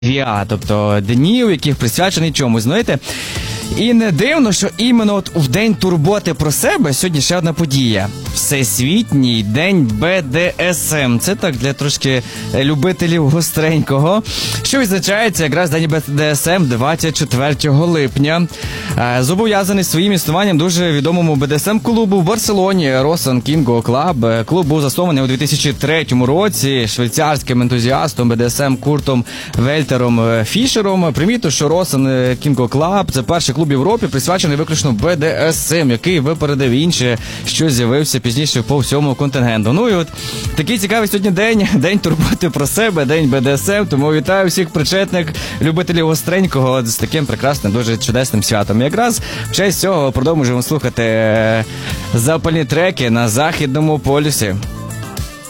тобто днів, яких присвячений чомусь, знаєте. І не дивно, що іменно от в День турботи про себе сьогодні ще одна подія. Всесвітній день БДСМ. Це так для трошки любителів гостренького. Що відзначається якраз День БДСМ 24 липня. Зобов'язаний своїм існуванням дуже відомому БДСМ-клубу в Барселоні Rosan Kingo Club. Клуб був заснований у 2003 році швейцарським ентузіастом БДСМ Куртом Вельтером Фішером. Примітно, що Rosan Kingo Club – це перший клуб в Європі, присвячений виключно БДСМ, який випередив інші, що з'явився пізніше по всьому континенту. Ну і от такий цікавий сьогодні день турботи про себе, день БДСМ, тому вітаю всіх причетних любителів гостренького з таким прекрасним, дуже чудесним святом. І якраз в честь цього продовжуємо слухати запальні треки на Західному полюсі.